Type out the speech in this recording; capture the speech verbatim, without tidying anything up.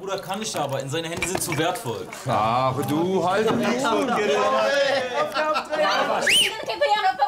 Bruder kann nicht arbeiten, seine Hände sind zu wertvoll. Ach, du halt. Auf, auf,